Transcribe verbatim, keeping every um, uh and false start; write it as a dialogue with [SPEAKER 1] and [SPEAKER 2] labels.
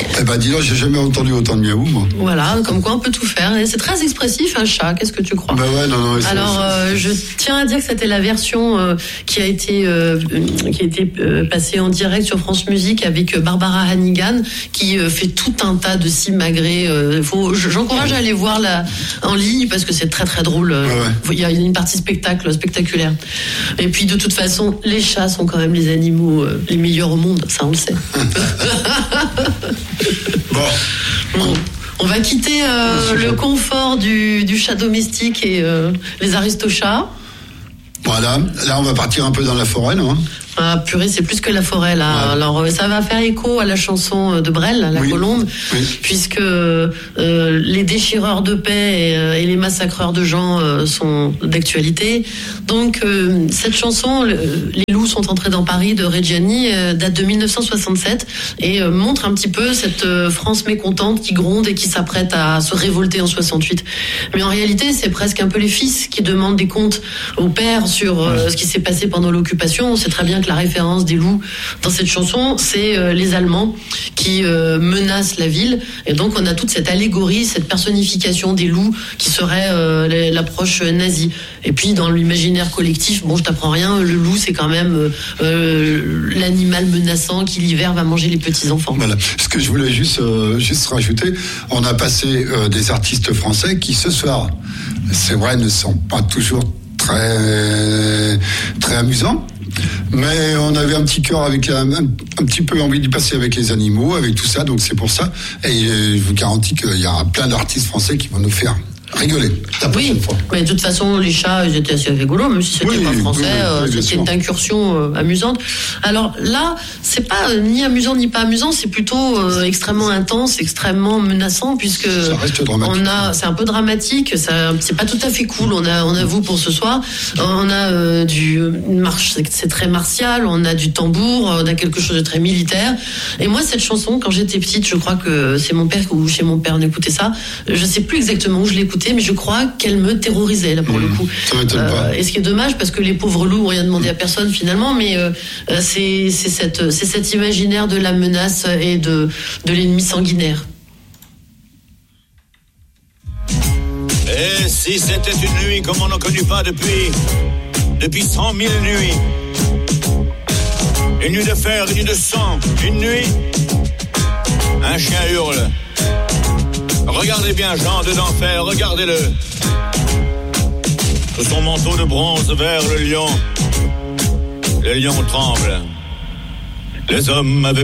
[SPEAKER 1] Eh ben, dis donc, j'ai jamais entendu autant de miaou, moi.
[SPEAKER 2] Voilà, comme quoi on peut tout faire. Et c'est très expressif, un chat. Qu'est-ce que tu crois?
[SPEAKER 1] Ben ouais, non, non.
[SPEAKER 2] Alors, euh, je tiens à dire que c'était la version euh, qui a été euh, qui a été euh, passée en direct sur France Musique avec Barbara Hannigan, qui euh, fait tout un tas de simagrées. Euh, faut, j'encourage à aller voir la en ligne parce que c'est très très drôle. Euh, ouais, ouais. Il y a une partie spectacle spectaculaire. Et puis de toute façon, les chats sont quand même les animaux euh, les meilleurs au monde. Ça, on le sait.
[SPEAKER 1] Bon.
[SPEAKER 2] Bon. On va quitter euh, le confort du, du chat domestique et euh, les aristochats.
[SPEAKER 1] Voilà, là on va partir un peu dans la forêt, non?
[SPEAKER 2] Ah purée, c'est plus que la forêt là. Ouais. Alors ça va faire écho à la chanson de Brel, La oui. Colombe, oui. puisque euh, les déchireurs de paix et, euh, et les massacreurs de gens euh, sont d'actualité. Donc euh, cette chanson, le, Les loups sont entrés dans Paris de Reggiani, euh, date de dix-neuf cent soixante-sept et euh, montre un petit peu cette euh, France mécontente qui gronde et qui s'apprête à se révolter en soixante-huit. Mais en réalité, c'est presque un peu les fils qui demandent des comptes aux pères sur euh, ouais. ce qui s'est passé pendant l'occupation. On sait très bien que la référence des loups dans cette chanson, c'est euh, les Allemands qui euh, menacent la ville. Et donc, on a toute cette allégorie, cette personnification des loups qui serait euh, l'approche nazie. Et puis, dans l'imaginaire collectif, bon, je t'apprends rien, le loup, c'est quand même euh, l'animal menaçant qui, l'hiver, va manger les petits-enfants.
[SPEAKER 1] Voilà. Ce que je voulais juste, euh, juste rajouter, on a passé euh, des artistes français qui, ce soir, c'est vrai, ne sont pas toujours très, très amusants. Mais on avait un petit cœur avec la, un, un petit peu envie d'y passer avec les animaux, avec tout ça, donc c'est pour ça. Et je vous garantis qu'il y aura plein d'artistes français qui vont nous faire rigoler.
[SPEAKER 2] Oui, fois. Mais de toute façon, les chats, ils étaient assez rigolos, même si c'était oui, pas français, oui, oui, oui, c'était une incursion euh, amusante. Alors là, c'est pas euh, ni amusant ni pas amusant, c'est plutôt euh, extrêmement intense, extrêmement menaçant, puisque
[SPEAKER 1] ça reste dramatique.
[SPEAKER 2] On a, c'est un peu dramatique, ça, c'est pas tout à fait cool. On a, on avoue pour ce soir, on a euh, du marche, c'est très martial, on a du tambour, on a quelque chose de très militaire. Et moi, cette chanson, quand j'étais petite, je crois que c'est mon père ou chez mon père on écoutait ça. Je sais plus exactement où je l'écoutais, mais je crois qu'elle me terrorisait là pour mmh, le coup.
[SPEAKER 1] Ça m'étonne euh, pas.
[SPEAKER 2] Et ce qui est dommage parce que les pauvres loups n'ont rien demandé à personne finalement, mais euh, c'est, c'est, cette, c'est cet imaginaire de la menace et de, de l'ennemi sanguinaire.
[SPEAKER 3] Et si c'était une nuit comme on n'en connu pas depuis depuis cent mille nuits, une nuit de fer, une nuit de sang, une nuit, un chien hurle. Regardez bien Jean de d'enfer, regardez-le. Sous son manteau de bronze vers le lion, le lion tremble. Les hommes avaient